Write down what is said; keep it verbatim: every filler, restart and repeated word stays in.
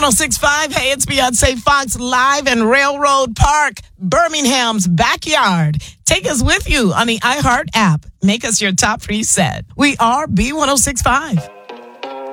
one oh six point five. Hey, it's Beyonce Fox live in Railroad Park, Birmingham's backyard. Take us with you on the iHeart app. Make us your top preset. We are B one oh six point five.